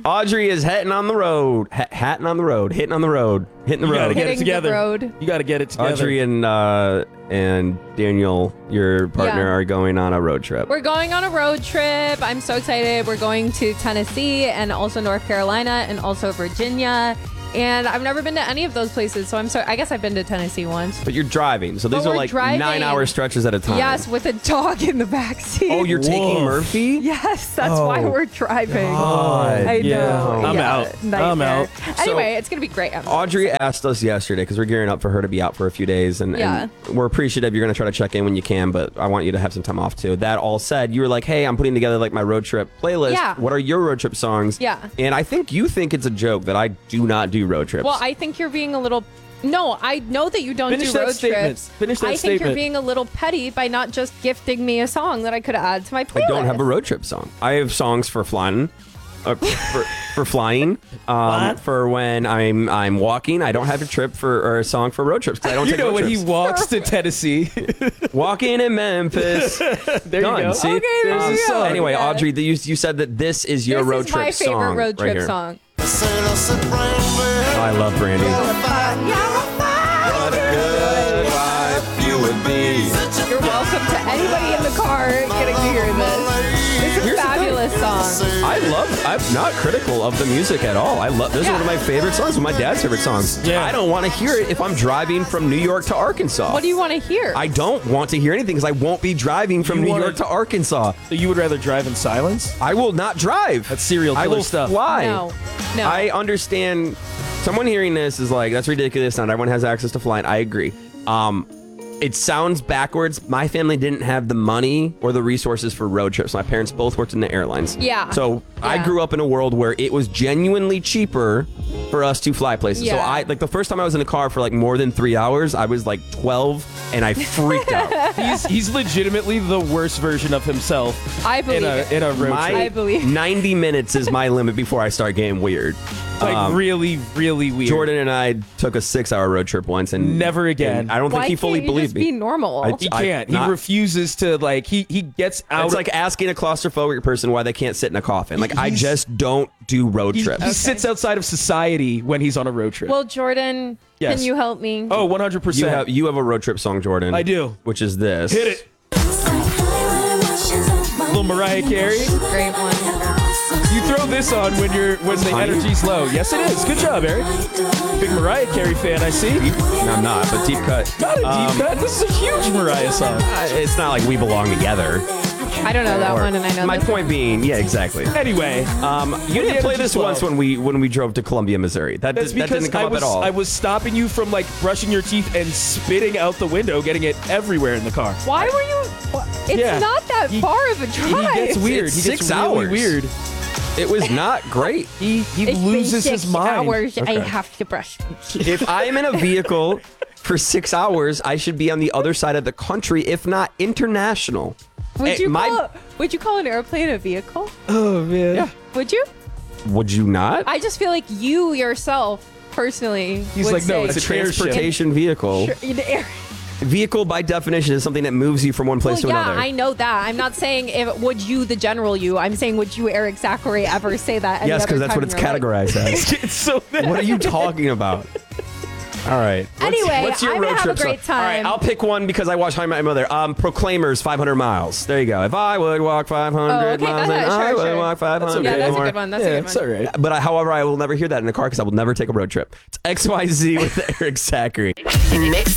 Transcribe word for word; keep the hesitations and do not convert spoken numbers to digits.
Audrey is hitting on the road. H- hatting on the road. Hitting on the road. Hitting the You road. gotta get it Hitting the together. road. You gotta get it together. Audrey and uh, and Daniel, your partner, Yeah. are going on a road trip. We're going on a road trip. I'm so excited. We're going to Tennessee and also North Carolina and also Virginia. And I've never been to any of those places, so I'm sorry. I guess I've been to Tennessee once. But you're driving, so these But are we're like driving. nine-hour stretches at a time. Yes, with a dog in the backseat. Oh, you're taking Whoa. Murphy? Yes, that's Oh, why we're driving. God. I know. Yeah. I'm yeah, out. nightmare. I'm out. Anyway, it's gonna be great. I'm Audrey asked us yesterday because we're gearing up for her to be out for a few days, and, Yeah. and we're appreciative. You're going to try to check in when you can, but I want you to have some time off too. That all said, you were like, "Hey, I'm putting together like my road trip playlist. Yeah. What are your road trip songs?" Yeah. And I think you think it's a joke that I do not do road trips. Well, I think you're being a little. No, I know that you don't Finish do that road statement. trips. Finish that I think statement. you're being a little petty by not just gifting me a song that I could add to my playlist. I don't have a road trip song. I have songs for flying. Uh, for, for flying, um, What? for when I'm I'm walking. I don't have a trip for or a song for road trips because I don't You take know road when trips. he walks to Tennessee. Walking in Memphis. There Done. you go. See? Okay, there There's you a go. song. Anyway, Yeah. Audrey, the, you, you said that this is your this road is trip my favorite song. road right trip here. song. Oh, I love Brandy. What a good life you would be. You're welcome to anybody in the car getting to hear this. This is a Here's the fabulous song. I love. I'm not critical of the music at all. I love. This is Yeah. one of my favorite songs. One of my dad's favorite songs. Yeah. I don't want to hear it if I'm driving from New York to Arkansas. What do you want to hear? I don't want to hear anything because I won't be driving from You New wanna- York to Arkansas. So you would rather drive in silence? I will not drive. That's serial I killer will stuff. fly. No, no. I understand. Someone hearing this is like, that's ridiculous. Not everyone has access to flying. I agree. Um, it sounds backwards. My family didn't have the money or the resources for road trips. My parents both worked in the airlines. Yeah. So I Yeah. grew up in a world where it was genuinely cheaper for us to fly places. So Yeah. I like the first time I was in a car for like more than three hours, I was like twelve and I freaked out. He's he's legitimately the worst version of himself I believe in a it. in a road My trip. I believe- ninety minutes is my limit before I start getting weird. Like Um, really, really weird. Jordan and I took a six-hour road trip once, and Never again. and I don't think Why he fully can't you believed just me. be normal? I- He I- can't. not- he refuses to like. He he gets out. It's of- like asking a claustrophobic person why they can't sit in a coffin. Like I He's- just don't do road he, trips. he sits outside of society when he's on a road trip. Well, Jordan, Yes. can you help me? oh, one hundred You percent. have you have a road trip song, Jordan. I do. which is this. Hit it. Little Mariah Carey. Great one. You throw this on when you're when the Honey? energy's low. Yes, it is. Good job, Eric. Big Mariah Carey fan, I see. No, I'm not, but deep cut. Not a deep Um, cut. This is a huge Mariah song. uh, It's not like we belong together. I don't know that Or- one, and I know my this point being, yeah, exactly. Anyway, Um, you didn't the play energy's this low. once when we when we drove to Columbia, Missouri. That, that's did, that because didn't come I up was at all. I was stopping you from like brushing your teeth and spitting out the window, getting it everywhere in the car. Why were you? wha- It's Yeah. not that He- far of a He drive. gets weird. It's he gets six really hours. weird. It was not great. He he It's loses been his six mind. hours. I Okay. have to brush my teeth. If I'm in a vehicle for six hours, I should be on the other side of the country, if not international. Would Eh, you my- call? Would you call an airplane a vehicle? Oh man. Yeah. Would you? Would you not? I just feel like you yourself, personally, He's would like, no, say- it's a an airship. transportation vehicle. Sure, in the air. Vehicle, by definition, is something that moves you from one place Well, to yeah, another. I know that. I'm not saying if would you, the general you. I'm saying would you, Eric Zachary, ever say that? any yes, other because that's time what it's in your life? categorized as. It's so What are you talking about? All right. What's- Anyway, what's your I'm road gonna have a trip great song? All right, time. I'll pick one because I watched How I Met Your Mother. Um, Proclaimers, five hundred miles. There you go. If I would walk five hundred Oh, okay, miles, that's- then I sure, would sure. walk five hundred Yeah, that's a more. good one. That's yeah, a good it's one. all right. But I, however, I will never hear that in a car because I will never take a road trip. It's X Y Z with Eric Zachary. Mix